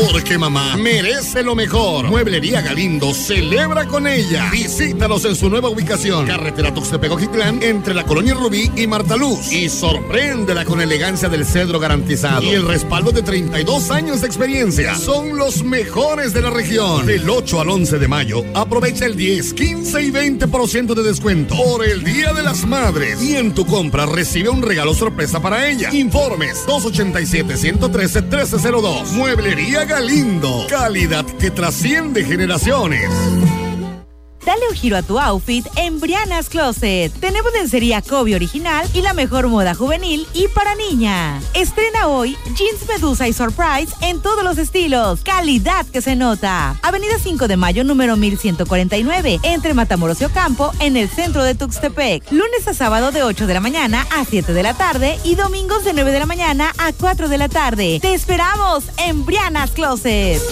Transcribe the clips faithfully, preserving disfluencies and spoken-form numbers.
porque mamá merece lo mejor. Mueblería Galindo celebra con ella. Visítalos en su nueva ubicación, carretera Tuxtepec-Ojitlán, entre la Colonia Rubí y Martaluz, y sorpréndela con elegancia del cedro garantizado y el respaldo de treinta y dos años de experiencia. Son los mejores de la región. Del ocho al once de mayo, aprovecha el diez, quince y veinte por ciento de descuento por el Día de las Madres, y en tu compra recibe un regalo sorpresa para ella. Informes dos ochenta y siete, ciento trece, trece cero dos. Mueblería Galindo, calidad que trasciende generaciones. Dale un giro a tu outfit en Brianna's Closet. Tenemos lencería Kobe original y la mejor moda juvenil y para niña. Estrena hoy jeans Medusa y Surprise en todos los estilos. Calidad que se nota. Avenida cinco de mayo, número mil ciento cuarenta y nueve, entre Matamoros y Ocampo, en el centro de Tuxtepec. Lunes a sábado de ocho de la mañana a siete de la tarde y domingos de nueve de la mañana a cuatro de la tarde. Te esperamos en Brianna's Closet.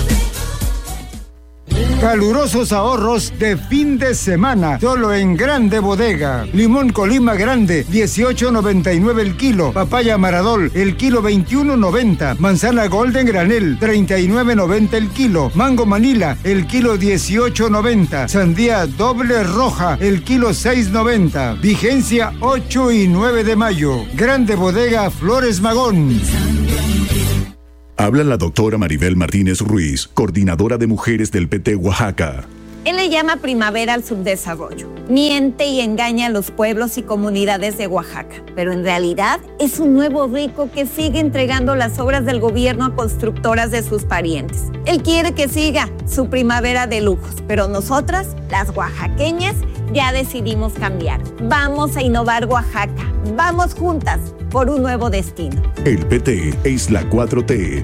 Calurosos ahorros de fin de semana, solo en Grande Bodega. Limón Colima Grande, dieciocho noventa y nueve el kilo. Papaya Maradol, el kilo veintiuno noventa. Manzana Golden Granel, treinta y nueve noventa el kilo. Mango Manila, el kilo dieciocho noventa. Sandía Doble Roja, el kilo seis noventa. Vigencia ocho y nueve de mayo. Grande Bodega Flores Magón. Habla la doctora Maribel Martínez Ruiz, coordinadora de mujeres del P T Oaxaca. Él le llama primavera al subdesarrollo. Miente y engaña a los pueblos y comunidades de Oaxaca. Pero en realidad es un nuevo rico que sigue entregando las obras del gobierno a constructoras de sus parientes. Él quiere que siga su primavera de lujos. Pero nosotras, las oaxaqueñas, ya decidimos cambiar. Vamos a innovar Oaxaca. Vamos juntas por un nuevo destino. El P T es la cuatro T.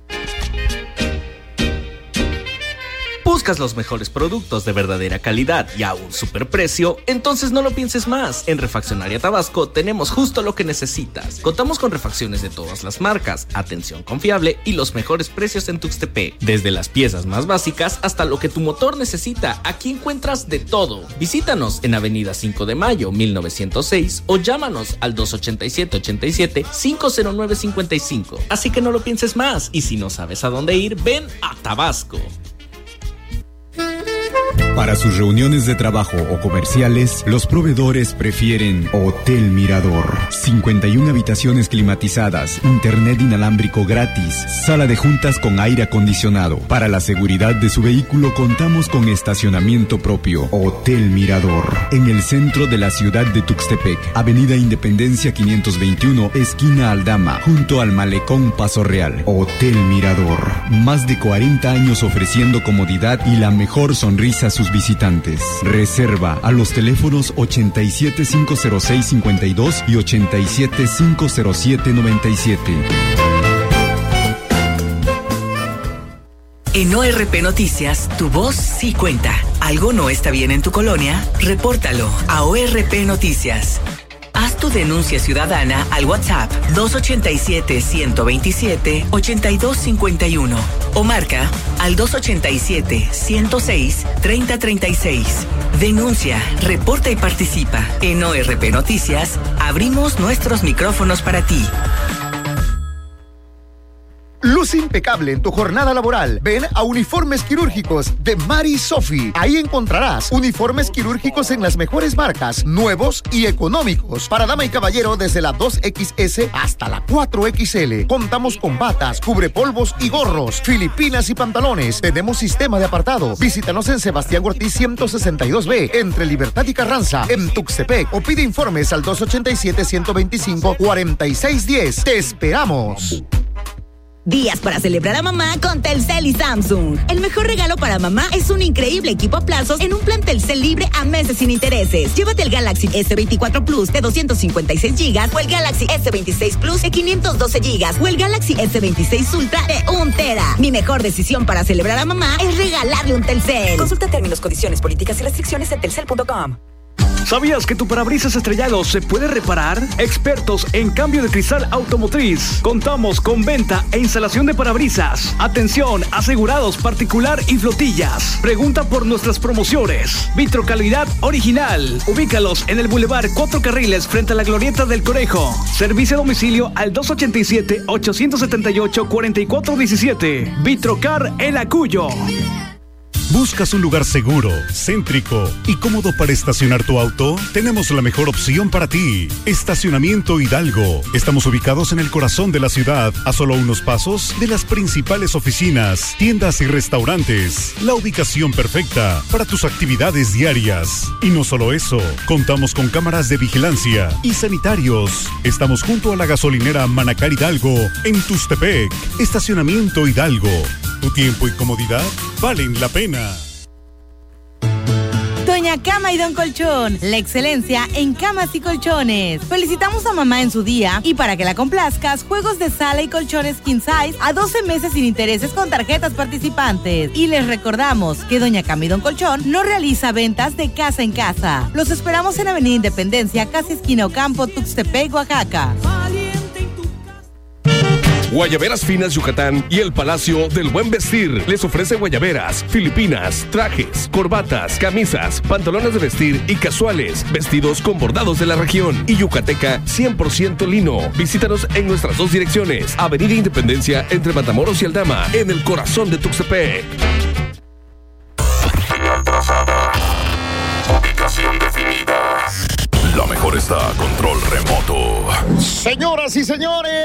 ¿Buscas los mejores productos de verdadera calidad y a un superprecio? Entonces no lo pienses más. En Refaccionaria Tabasco tenemos justo lo que necesitas. Contamos con refacciones de todas las marcas, atención confiable y los mejores precios en Tuxtepec. Desde las piezas más básicas hasta lo que tu motor necesita, aquí encuentras de todo. Visítanos en Avenida cinco de mayo, mil novecientos seis o llámanos al dos ochenta y siete, ochenta y siete, cinco cero nueve cincuenta y cinco. Así que no lo pienses más y si no sabes a dónde ir, ven a Tabasco. Para sus reuniones de trabajo o comerciales, los proveedores prefieren Hotel Mirador. cincuenta y una habitaciones climatizadas, internet inalámbrico gratis, sala de juntas con aire acondicionado. Para la seguridad de su vehículo contamos con estacionamiento propio. Hotel Mirador. En el centro de la ciudad de Tuxtepec, Avenida Independencia quinientos veintiuno, esquina Aldama, junto al Malecón Paso Real. Hotel Mirador. Más de cuarenta años ofreciendo comodidad y la mejor sonrisa a sus visitantes. Reserva a los teléfonos ochenta y siete, cinco cero seis, cincuenta y dos y ochenta y siete, cinco cero siete, noventa y siete. En O R P Noticias, tu voz sí cuenta. ¿Algo no está bien en tu colonia? Repórtalo a O R P Noticias. Haz tu denuncia ciudadana al WhatsApp dos ochenta y siete, ciento veintisiete, ochenta y dos cincuenta y uno o marca al dos ochenta y siete, ciento seis, treinta treinta y seis. Denuncia, reporta y participa. En O R P Noticias, abrimos nuestros micrófonos para ti. Luz impecable en tu jornada laboral. Ven a Uniformes Quirúrgicos de Mari Sofi. Ahí encontrarás uniformes quirúrgicos en las mejores marcas, nuevos y económicos. Para dama y caballero desde la dos equis ese hasta la cuatro equis ele. Contamos con batas, cubrepolvos y gorros, filipinas y pantalones. Tenemos sistema de apartado. Visítanos en Sebastián Ortiz ciento sesenta y dos be, entre Libertad y Carranza, en Tuxtepec. O pide informes al dos ochenta y siete, ciento veinticinco, cuarenta y seis diez. ¡Te esperamos! Días para celebrar a mamá con Telcel y Samsung. El mejor regalo para mamá es un increíble equipo a plazos en un plan Telcel libre a meses sin intereses. Llévate el Galaxy ese veinticuatro Plus de doscientos cincuenta y seis gigas o el Galaxy ese veintiséis Plus de quinientos doce gigas o el Galaxy ese veintiséis Ultra de un tera. Mi mejor decisión para celebrar a mamá es regalarle un Telcel. Consulta términos, condiciones, políticas y restricciones en telcel punto com. ¿Sabías que tu parabrisas estrellado se puede reparar? Expertos en cambio de cristal automotriz. Contamos con venta e instalación de parabrisas. Atención, asegurados particular y flotillas. Pregunta por nuestras promociones. Vitrocalidad original. Ubícalos en el Boulevard Cuatro Carriles frente a la Glorieta del Conejo. Servicio a domicilio al dos ochenta y siete, ochocientos setenta y ocho, cuarenta y cuatro diecisiete. Vitrocar El Acuyo. ¿Buscas un lugar seguro, céntrico y cómodo para estacionar tu auto? Tenemos la mejor opción para ti. Estacionamiento Hidalgo. Estamos ubicados en el corazón de la ciudad, a solo unos pasos de las principales oficinas, tiendas y restaurantes. La ubicación perfecta para tus actividades diarias. Y no solo eso, contamos con cámaras de vigilancia y sanitarios. Estamos junto a la gasolinera Manacar Hidalgo en Tustepec. Estacionamiento Hidalgo. Tu tiempo y comodidad valen la pena. Doña Cama y Don Colchón, la excelencia en camas y colchones. Felicitamos a mamá en su día y para que la complazcas, juegos de sala y colchones king size a doce meses sin intereses con tarjetas participantes. Y les recordamos que Doña Cama y Don Colchón no realiza ventas de casa en casa. Los esperamos en Avenida Independencia, casi esquina Ocampo, Tuxtepec, Oaxaca. Guayaberas Finas Yucatán y el Palacio del Buen Vestir les ofrece guayaberas, filipinas, trajes, corbatas, camisas, pantalones de vestir y casuales, vestidos con bordados de la región y yucateca cien por ciento lino. Visítanos en nuestras dos direcciones, Avenida Independencia entre Matamoros y Aldama, en el corazón de Tuxtepec. Señal trazada. Ubicación definida. La mejor está a control remoto. Señoras y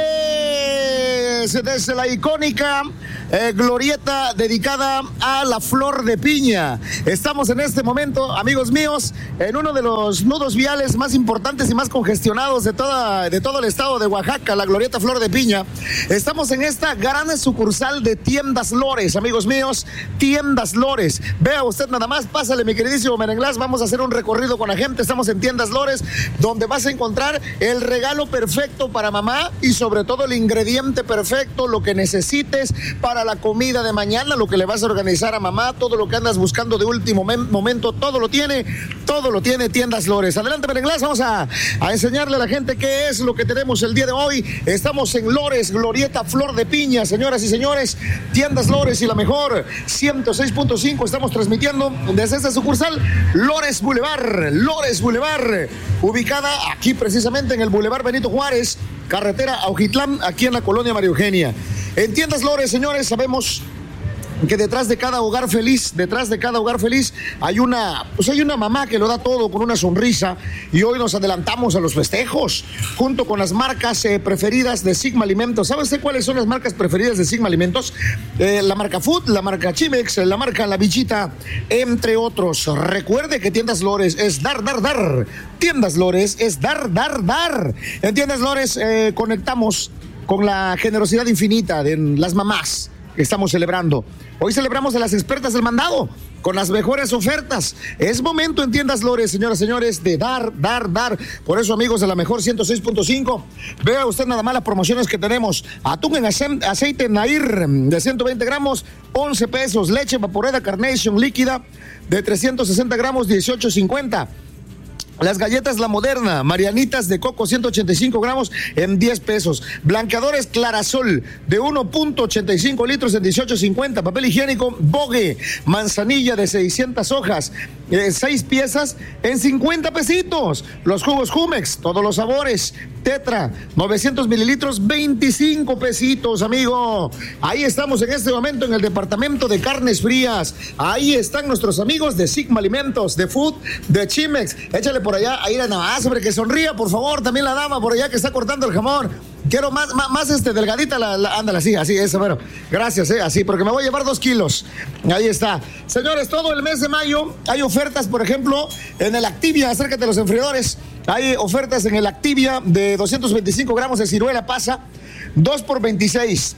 señores, desde la icónica eh, glorieta dedicada a la flor de piña. Estamos en este momento, amigos míos, en uno de los nudos viales más importantes y más congestionados de, toda, de todo el estado de Oaxaca, la glorieta Flor de Piña. Estamos en esta gran sucursal de Tiendas Lores, amigos míos, Tiendas Lores. Vea usted nada más, pásale mi queridísimo Merenglás, vamos a hacer un recorrido con la gente. Estamos en Tiendas Lores, donde vas a encontrar el regalo perfecto para mamá y sobre todo el ingrediente perfecto, lo que necesites para la comida de mañana, lo que le vas a organizar a mamá, todo lo que andas buscando de último momento, todo lo tiene, todo lo tiene Tiendas Lores. Adelante, Merenglás, vamos a, a enseñarle a la gente qué es lo que tenemos el día de hoy. Estamos en Lores, glorieta Flor de Piña, señoras y señores, Tiendas Lores y la mejor ciento seis punto cinco, estamos transmitiendo desde esta sucursal, Lores Boulevard, Lores Boulevard, ubicada aquí precisamente en el Boulevard Benito Juárez, carretera Aujitlán, aquí en la colonia María Eugenia. En Tiendas Lores, señores, sabemos que detrás de cada hogar feliz, detrás de cada hogar feliz, hay una, pues hay una mamá que lo da todo con una sonrisa, y hoy nos adelantamos a los festejos, junto con las marcas eh, preferidas de Sigma Alimentos. ¿Sabe usted cuáles son las marcas preferidas de Sigma Alimentos? Eh, la marca Food, la marca Chimex, la marca La Bichita, entre otros. Recuerde que Tiendas Lores es dar, dar, dar. Tiendas Lores es dar, dar, dar. En Tiendas Lores eh, conectamos con la generosidad infinita de las mamás que estamos celebrando. Hoy celebramos a las expertas del mandado con las mejores ofertas. Es momento en Tiendas Lores, señoras y señores, de dar, dar, dar. Por eso, amigos de la mejor ciento seis punto cinco, vea usted nada más las promociones que tenemos. Atún en aceite Nair de ciento veinte gramos, once pesos. Leche Vaporeda Carnation líquida de trescientos sesenta gramos, dieciocho cincuenta. Las galletas La Moderna, Marianitas de coco, ciento ochenta y cinco gramos en diez pesos. Blanqueadores Clarasol de uno punto ochenta y cinco litros en dieciocho cincuenta. Papel higiénico Bogue, manzanilla de seiscientas hojas, eh, seis piezas en cincuenta pesitos. Los jugos Jumex, todos los sabores. Tetra, novecientos mililitros, veinticinco pesitos, amigo. Ahí estamos en este momento en el departamento de carnes frías. Ahí están nuestros amigos de Sigma Alimentos, de Food, de Chimex. Échale por allá, ahí nada más, hombre, que sonría, por favor, también la dama por allá que está cortando el jamón. Quiero más, más, más este, delgadita, la, la, ándala, así, así, eso, bueno, gracias, eh, así, porque me voy a llevar dos kilos. Ahí está. Señores, todo el mes de mayo hay ofertas, por ejemplo, en el Activia, acércate a los enfriadores. Hay ofertas en el Activia de doscientos veinticinco gramos de ciruela pasa, dos por veintiséis.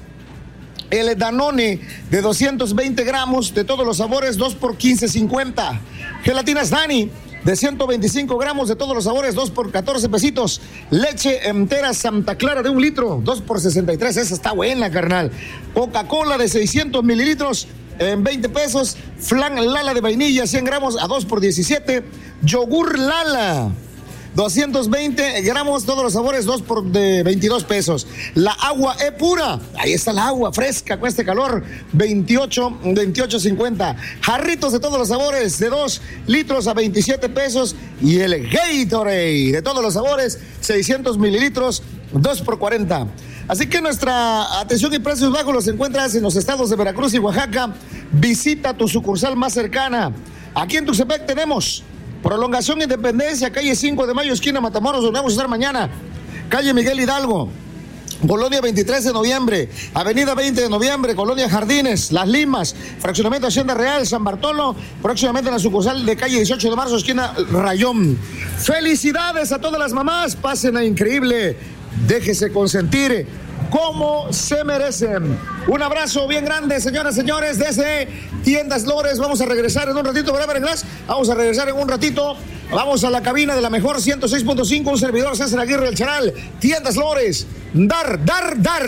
El Danone de doscientos veinte gramos de todos los sabores, dos por quince cincuenta. Gelatinas Dani de ciento veinticinco gramos de todos los sabores, dos por catorce pesitos. Leche entera Santa Clara de un litro, dos por sesenta y tres. Esa está buena, carnal. Coca-Cola de seiscientos mililitros, en veinte pesos. Flan Lala de vainilla, cien gramos a dos por diecisiete. Yogur Lala, doscientos veinte gramos, todos los sabores, dos por de veintidós pesos. La agua E pura, ahí está la agua fresca con este calor, veintiocho, veintiocho cincuenta. Jarritos de todos los sabores, de dos litros a veintisiete pesos. Y el Gatorade de todos los sabores, seiscientos mililitros, dos por cuarenta. Así que nuestra atención y precios bajos los encuentras en los estados de Veracruz y Oaxaca. Visita tu sucursal más cercana. Aquí en Tuxtepec tenemos Prolongación Independencia, calle cinco de mayo, esquina Matamoros, donde vamos a estar mañana. Calle Miguel Hidalgo, Colonia veintitrés de noviembre, Avenida veinte de noviembre, Colonia Jardines, Las Limas, Fraccionamiento Hacienda Real, San Bartolo, próximamente en la sucursal de calle dieciocho de marzo, esquina Rayón. Felicidades a todas las mamás, pasen a increíble, déjese consentir como se merecen. Un abrazo bien grande, señoras y señores, desde Tiendas Lores. Vamos a regresar en un ratito, ¿verdad, Berenglas? Vamos a regresar en un ratito. Vamos a la cabina de la mejor ciento seis punto cinco, un servidor César Aguirre El Charal. Tiendas Lores, dar, dar, dar.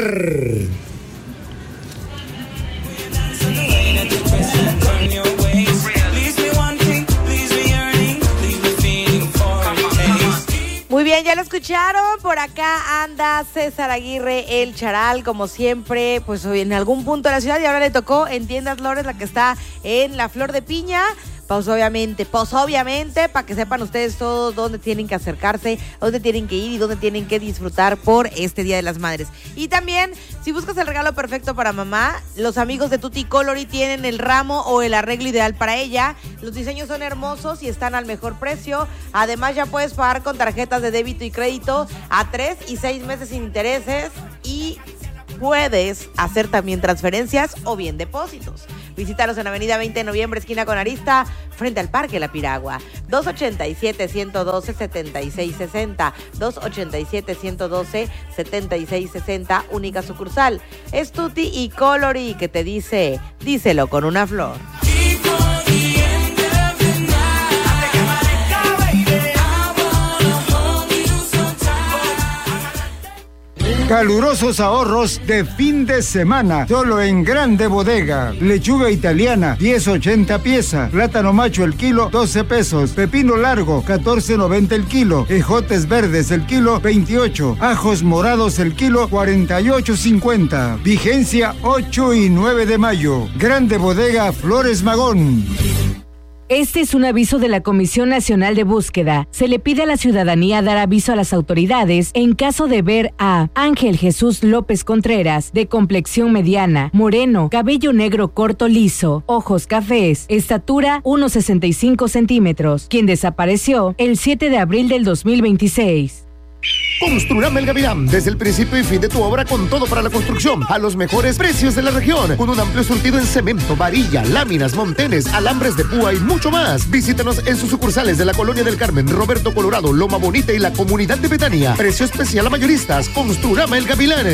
Muy bien, ya lo escucharon, por acá anda César Aguirre El Charal, como siempre, pues en algún punto de la ciudad, y ahora le tocó en Tiendas Lores, la que está en la Flor de Piña. Pues obviamente, pues obviamente, para que sepan ustedes todos dónde tienen que acercarse, dónde tienen que ir y dónde tienen que disfrutar por este Día de las Madres. Y también, si buscas el regalo perfecto para mamá, los amigos de Tutti Colori tienen el ramo o el arreglo ideal para ella. Los diseños son hermosos y están al mejor precio. Además, ya puedes pagar con tarjetas de débito y crédito a tres y seis meses sin intereses, y puedes hacer también transferencias o bien depósitos. Visítalos en Avenida veinte de noviembre, esquina con Arista, frente al Parque La Piragua. dos ochenta y siete, ciento doce, setenta y seis sesenta. dos ochenta y siete, ciento doce, setenta y seis sesenta. Única sucursal. Es Tutti y Colori, que te dice, díselo con una flor. Calurosos ahorros de fin de semana, solo en Grande Bodega. Lechuga italiana, diez ochenta pieza. Plátano macho el kilo, doce pesos. Pepino largo, catorce noventa el kilo. Ejotes verdes el kilo, veintiocho. Ajos morados el kilo, cuarenta y ocho cincuenta. Vigencia ocho y nueve de mayo. Grande Bodega Flores Magón. Este es un aviso de la Comisión Nacional de Búsqueda. Se le pide a la ciudadanía dar aviso a las autoridades en caso de ver a Ángel Jesús López Contreras, de complexión mediana, moreno, cabello negro corto liso, ojos cafés, estatura uno sesenta y cinco centímetros, quien desapareció el siete de abril del dos mil veintiséis. Construrama El Gavilán, desde el principio y fin de tu obra, con todo para la construcción, a los mejores precios de la región, con un amplio surtido en cemento, varilla, láminas, montenes, alambres de púa y mucho más. Visítanos en sus sucursales de la Colonia del Carmen, Roberto Colorado, Loma Bonita y la Comunidad de Betania. Precio especial a mayoristas. Construrama El Gavilán.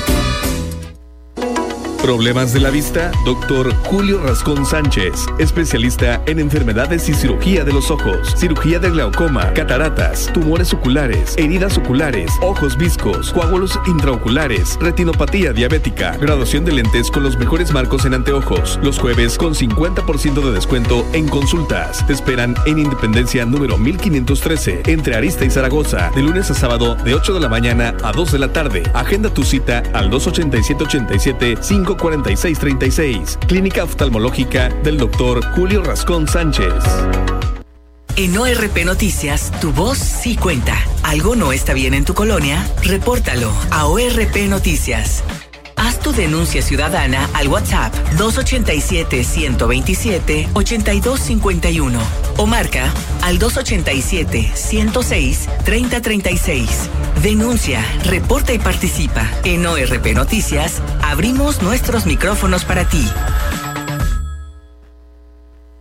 ¿Problemas de la vista? Doctor Julio Rascón Sánchez, especialista en enfermedades y cirugía de los ojos, cirugía de glaucoma, cataratas, tumores oculares, heridas oculares, ojos viscos, coágulos intraoculares, retinopatía diabética, graduación de lentes con los mejores marcos en anteojos. Los jueves con cincuenta por ciento de descuento en consultas. Te esperan en Independencia número mil quinientos trece, entre Arista y Zaragoza, de lunes a sábado de ocho de la mañana a dos de la tarde. Agenda tu cita al dos ochenta y siete, ochenta y siete, cinco cuarenta y seis treinta y seis. Clínica Oftalmológica del doctor Julio Rascón Sánchez. En O R P Noticias, tu voz sí cuenta. ¿Algo no está bien en tu colonia? Repórtalo a O R P Noticias. Haz tu denuncia ciudadana al WhatsApp dos ochenta y siete, ciento veintisiete, ochenta y dos cincuenta y uno o marca al dos ochenta y siete, ciento seis, treinta treinta y seis. Denuncia, reporta y participa. En O R P Noticias abrimos nuestros micrófonos para ti.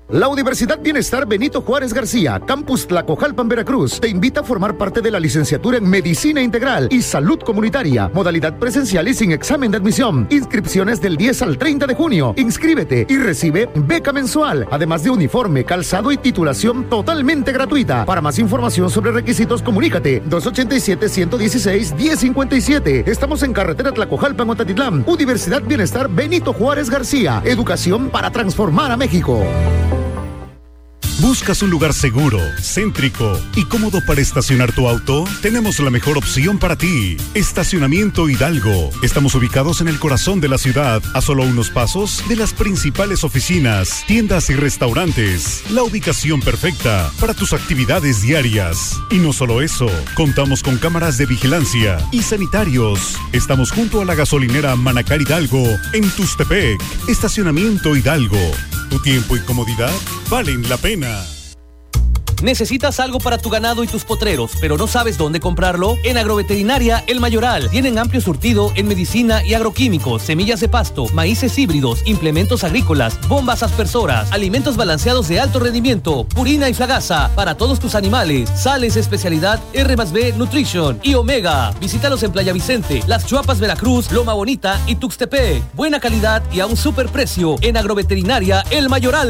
La Universidad Bienestar Benito Juárez García, Campus Tlacojalpan, Veracruz, te invita a formar parte de la licenciatura en Medicina Integral y Salud Comunitaria, modalidad presencial y sin examen de admisión. Inscripciones del diez al treinta de junio. Inscríbete y recibe beca mensual, además de uniforme, calzado y titulación totalmente gratuita. Para más información sobre requisitos, comunícate dos ochenta y siete, ciento dieciséis, diez cincuenta y siete. Estamos en carretera Tlacojalpan, Otatitlán. Universidad Bienestar Benito Juárez García. Educación para transformar a México. ¿Buscas un lugar seguro, céntrico y cómodo para estacionar tu auto? Tenemos la mejor opción para ti. Estacionamiento Hidalgo. Estamos ubicados en el corazón de la ciudad, a solo unos pasos de las principales oficinas, tiendas y restaurantes. La ubicación perfecta para tus actividades diarias. Y no solo eso, contamos con cámaras de vigilancia y sanitarios. Estamos junto a la gasolinera Manacar Hidalgo, en Tustepec. Estacionamiento Hidalgo. Tu tiempo y comodidad valen la pena. ¿Necesitas algo para tu ganado y tus potreros, pero no sabes dónde comprarlo? En Agroveterinaria El Mayoral tienen amplio surtido en medicina y agroquímicos, semillas de pasto, maíces híbridos, implementos agrícolas, bombas aspersoras, alimentos balanceados de alto rendimiento, purina y flagasa para todos tus animales, sales especialidad R más B Nutrition y Omega. Visítalos en Playa Vicente, Las Chuapas, Veracruz, Loma Bonita y Tuxtepec. Buena calidad y a un super precio en Agroveterinaria El Mayoral.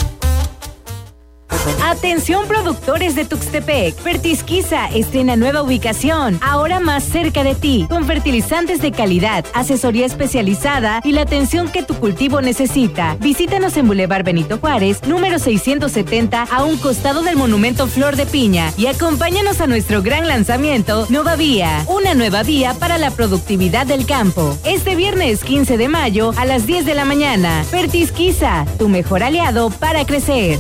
Atención productores de Tuxtepec, Fertisquiza estrena nueva ubicación, ahora más cerca de ti, con fertilizantes de calidad, asesoría especializada y la atención que tu cultivo necesita. Visítanos en Boulevard Benito Juárez, número seiscientos setenta, a un costado del Monumento Flor de Piña, y acompáñanos a nuestro gran lanzamiento Nova Vía, una nueva vía para la productividad del campo. Este viernes quince de mayo a las diez de la mañana. Fertisquiza, tu mejor aliado para crecer.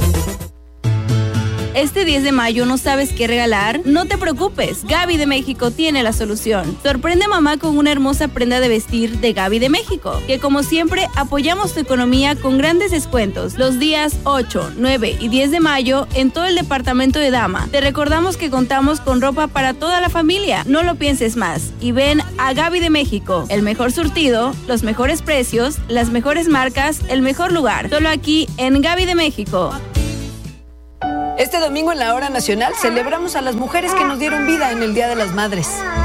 Este diez de mayo no sabes qué regalar, no te preocupes, Gaby de México tiene la solución. Sorprende a mamá con una hermosa prenda de vestir de Gaby de México, que como siempre apoyamos tu economía con grandes descuentos los días ocho, nueve y diez de mayo en todo el departamento de Dama. Te recordamos que contamos con ropa para toda la familia, no lo pienses más y ven a Gaby de México, el mejor surtido, los mejores precios, las mejores marcas, el mejor lugar, solo aquí en Gaby de México. Este domingo en la Hora Nacional celebramos a las mujeres que nos dieron vida en el Día de las Madres.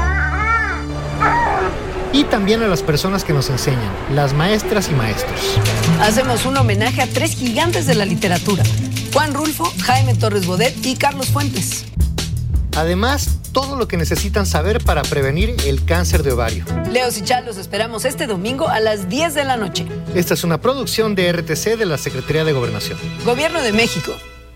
Y también a las personas que nos enseñan, las maestras y maestros. Hacemos un homenaje a tres gigantes de la literatura: Juan Rulfo, Jaime Torres Bodet y Carlos Fuentes. Además, todo lo que necesitan saber para prevenir el cáncer de ovario. Leos y Chal, los esperamos este domingo a las diez de la noche. Esta es una producción de R T C de la Secretaría de Gobernación. Gobierno de México.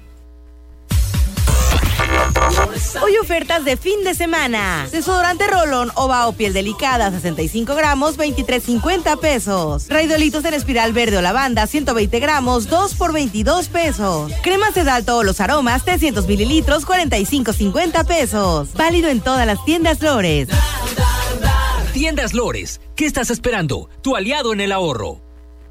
Hoy ofertas de fin de semana. Desodorante Rolón o Bao Piel Delicada sesenta y cinco gramos, veintitrés cincuenta pesos. Raidolitos en espiral verde o lavanda ciento veinte gramos, dos por veintidós pesos. Crema Sedal todos los aromas trescientos mililitros, cuarenta y cinco cincuenta pesos. Válido en todas las tiendas Lores. Tiendas Lores, ¿qué estás esperando? Tu aliado en el ahorro.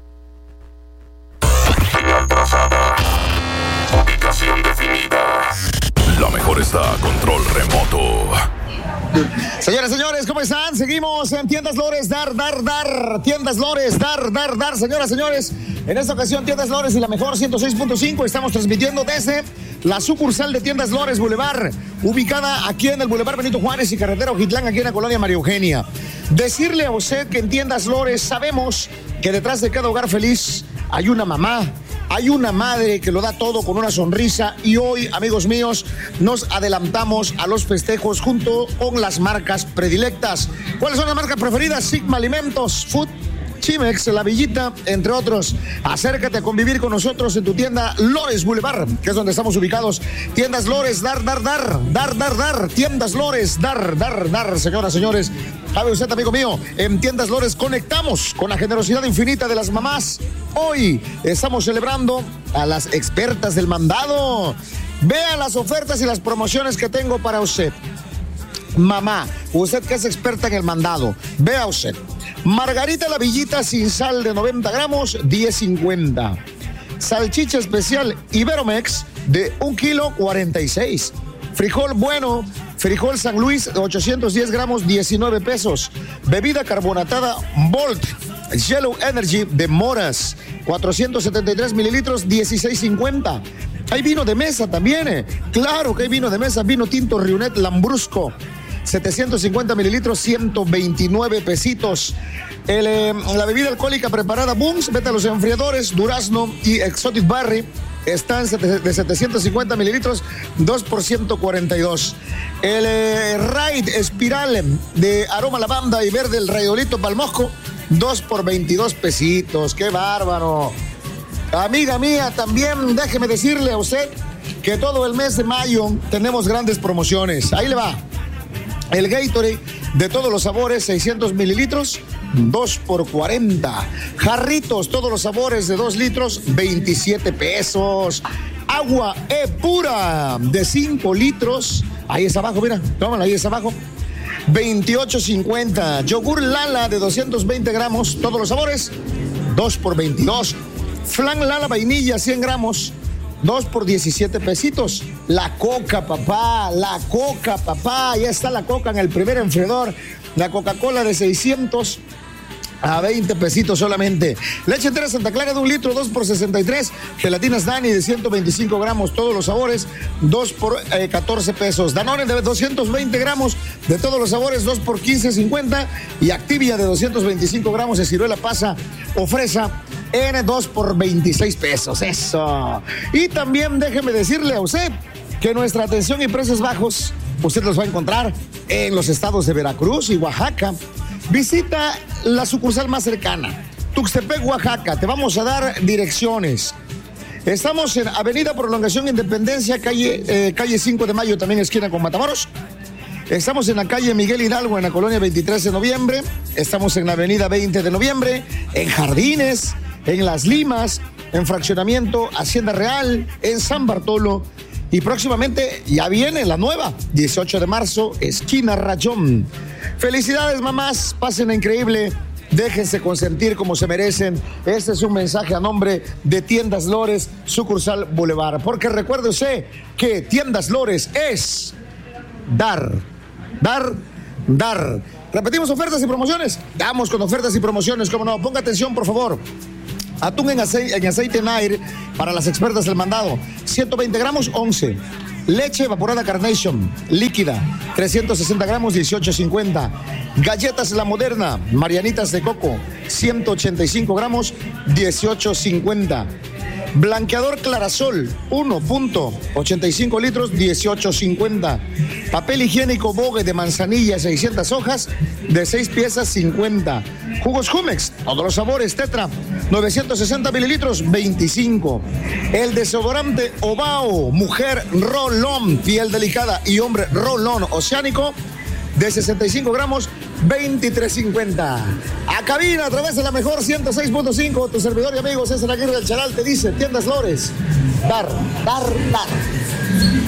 Ubicación definida. La mejor está a control remoto. Señoras, señores, ¿cómo están? Seguimos en Tiendas Lores, dar, dar, dar. Tiendas Lores, dar, dar, dar. Señoras, señores, en esta ocasión Tiendas Lores y la mejor ciento seis punto cinco. Estamos transmitiendo desde la sucursal de Tiendas Lores Boulevard, ubicada aquí en el Boulevard Benito Juárez y carretera Ojitlán, aquí en la colonia María Eugenia. Decirle a usted que en Tiendas Lores sabemos que detrás de cada hogar feliz hay una mamá, hay una madre que lo da todo con una sonrisa, y hoy, amigos míos, nos adelantamos a los festejos junto con las marcas predilectas. ¿Cuáles son las marcas preferidas? Sigma Alimentos, Food, Chimex, La Villita, entre otros. Acércate a convivir con nosotros en tu tienda Lores Boulevard, que es donde estamos ubicados. Tiendas Lores, dar, dar, dar, dar, dar, dar. Tiendas Lores, dar, dar, dar, señoras, señores. ¿Sabe usted, amigo mío? En Tiendas Lores conectamos con la generosidad infinita de las mamás. Hoy estamos celebrando a las expertas del mandado. Vea las ofertas y las promociones que tengo para usted. Mamá, usted que es experta en el mandado, vea usted. Margarita La Villita sin sal de noventa gramos, diez cincuenta. Salchicha especial Iberomex de un kilo, cuarenta y seis. Frijol bueno, frijol San Luis, ochocientos diez gramos, diecinueve pesos. Bebida carbonatada Volt, Yellow Energy de moras, cuatrocientos setenta y tres mililitros, dieciséis cincuenta. Hay vino de mesa también, eh. Claro que hay vino de mesa, vino tinto Riunet Lambrusco, setecientos cincuenta mililitros, ciento veintinueve pesitos. El, eh, la bebida alcohólica preparada Booms, vete a los enfriadores, Durazno y Exotic Berry, están de setecientos cincuenta mililitros, dos por ciento cuarenta y dos. El eh, Raid Espiral de aroma lavanda y verde, el Raidolito Palmosco, dos por veintidós pesitos. ¡Qué bárbaro! Amiga mía, también déjeme decirle a usted que todo el mes de mayo tenemos grandes promociones. Ahí le va. El Gatorade de todos los sabores, seiscientos mililitros, dos por cuarenta. Jarritos, todos los sabores de dos litros, veintisiete pesos. Agua E pura de cinco litros. Ahí es abajo, mira, tómala, ahí es abajo. veintiocho cincuenta. Yogur Lala de doscientos veinte gramos, todos los sabores, dos por veintidós. Flan Lala vainilla, cien gramos, dos por diecisiete pesitos. La coca, papá, la coca, papá. Ya está la coca en el primer enfriador. La Coca-Cola de seiscientos a veinte pesitos solamente. Leche entera Santa Clara de un litro, dos por sesenta y tres. Gelatinas Dani de ciento veinticinco gramos, todos los sabores, dos por catorce pesos. Danone de doscientos veinte gramos, de todos los sabores, dos por quince cincuenta. Y Activia de doscientos veinticinco gramos de ciruela pasa o fresa, en dos por veintiséis pesos. Eso. Y también déjeme decirle a usted que nuestra atención y precios bajos usted los va a encontrar en los estados de Veracruz y Oaxaca. Visita la sucursal más cercana, Tuxtepec, Oaxaca. Te vamos a dar direcciones. Estamos en Avenida Prolongación Independencia, calle, eh, calle cinco de mayo, también esquina con Matamoros. Estamos en la calle Miguel Hidalgo, en la colonia veintitrés de noviembre. Estamos en la avenida veinte de noviembre, en Jardines, en Las Limas, en Fraccionamiento Hacienda Real, en San Bartolo. Y próximamente ya viene la nueva, dieciocho de marzo, esquina Rayón. Felicidades, mamás, pasen increíble, déjense consentir como se merecen. Este es un mensaje a nombre de Tiendas Lores, sucursal Boulevard. Porque recuerde usted que Tiendas Lores es dar, dar, dar. Repetimos ofertas y promociones. Damos con ofertas y promociones, cómo no. Ponga atención, por favor. Atún en aceite, en aceite Nair para las expertas del mandado, ciento veinte gramos, once. Leche evaporada Carnation, líquida, trescientos sesenta gramos, dieciocho cincuenta. Galletas La Moderna, Marianitas de Coco, ciento ochenta y cinco gramos, dieciocho cincuenta. Blanqueador Clarasol, uno punto ochenta y cinco litros, dieciocho cincuenta. Papel higiénico Vogue de manzanilla, seiscientas hojas, de seis piezas, cincuenta. Jugos Jumex, todos los sabores, Tetra, novecientos sesenta mililitros, veinticinco. El desodorante Ovao, mujer Roll-On, piel delicada y hombre Roll-On oceánico, de sesenta y cinco gramos, veintitrés cincuenta. A cabina a través de la mejor ciento seis punto cinco, tu servidor y amigo César Aguirre del Charal te dice, Tiendas Lores, dar, dar, dar.